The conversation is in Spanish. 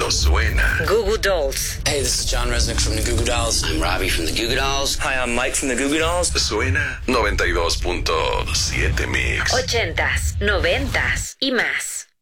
cuando suena. Goo Goo Dolls. Hey, this is John Resnick from the Goo Goo Dolls. I'm Robbie from the Goo Goo Dolls. Hi, I'm Mike from the Goo Goo Dolls. Suena 92.7 Mix. 80s, 90s y más.